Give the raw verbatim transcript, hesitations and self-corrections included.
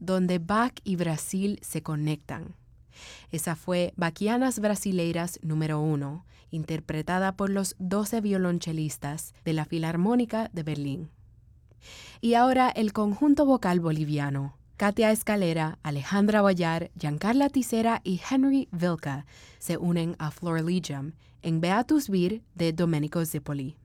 donde Bach y Brasil se conectan. Esa fue Bachianas Brasileiras número uno, interpretada por los doce violonchelistas de la Filarmónica de Berlín. Y ahora el conjunto vocal boliviano. Katia Escalera, Alejandra Boyar, Giancarla Tisera y Henry Vilca se unen a Florilegium en Beatus Vir de Domenico Zipoli.